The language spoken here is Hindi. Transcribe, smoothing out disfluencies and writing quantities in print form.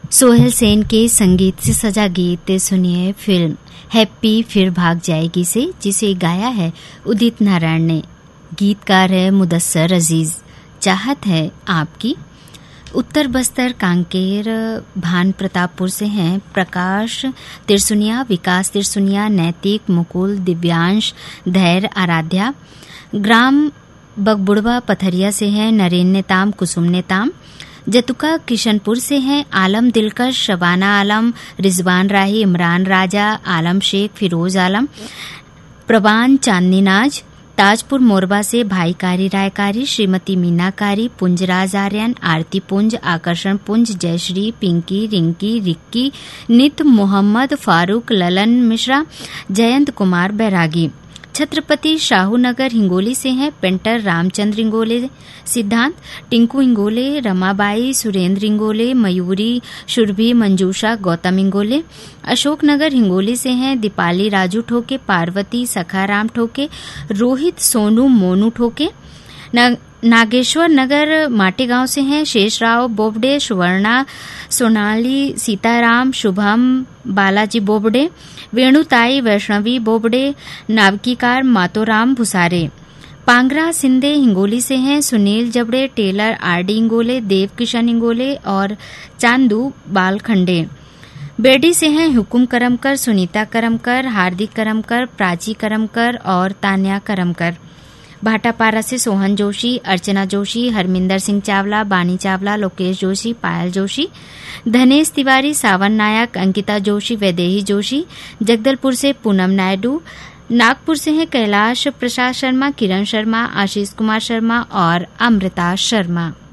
सोहेल सेन के संगीत से सजा गीत सुनिए फिल्म हैप्पी फिर भाग जाएगी से, जिसे गाया है उदित नारायण ने। गीतकार है मुदस्सर अजीज। चाहत है आपकी। उत्तर बस्तर कांकेर भान प्रतापपुर से हैं प्रकाश तिरसुनिया, विकास तिरसुनिया, नैतिक, मुकुल, दिव्यांश, धैर्य, आराध्या। ग्राम बगबुड़वा पथरिया से हैं नरेन नेताम, कुसुम नेताम। जतुका किशनपुर से हैं आलम दिलकश, शबाना आलम, रिजवान राही, इमरान राजा, आलम शेख, फिरोज आलम। प्रवान चांदनीनाज। ताजपुर मोरबा से भाई कारी रायकारी, श्रीमती मीनाकारी, पुंजराज आर्यन, आरती पुंज, आकर्षण पुंज, जयश्री, पिंकी, रिंकी, रिक्की, नित, मोहम्मद फारूक, ललन मिश्रा, जयंत कुमार बैरागी। छत्रपति शाहू नगर हिंगोली से हैं पेंटर रामचंद्र इंगोले, सिद्धांत, टिंकू इंगोले, रमाबाई, सुरेंद्र इंगोले, मयूरी, शुरभि, मंजूषा, गौतम इंगोले। अशोकनगर हिंगोली से हैं दीपाली राजू ठोके, पार्वती, सखाराम ठोके, रोहित, सोनू, मोनू ठोके। नागेश्वर नगर माटेगांव से हैं शेषराव बोबडे, सुवर्णा, सोनाली, सीताराम, शुभम, बालाजी बोबडे। वेणुताई, वैष्णवी बोबडे, नावकीकार मातोराम भुसारे। पांगरा सिंधे हिंगोली से हैं सुनील जबड़े, टेलर आरडी इंगोले, देव किशन इंगोले और चांदू बालखंडे। बेडी से हैं हुकुम करमकर, सुनीता करमकर, हार्दिक करमकर, प्राची करमकर और तान्या करमकर। भाटापारा से सोहन जोशी, अर्चना जोशी, हरमिंदर सिंह चावला, बानी चावला, लोकेश जोशी, पायल जोशी। धनेश तिवारी, सावन नायक, अंकिता जोशी, वैदेही जोशी। जगदलपुर से पूनम नायडू। नागपुर से हैं कैलाश प्रसाद शर्मा, किरण शर्मा, आशीष कुमार शर्मा और अमृता शर्मा।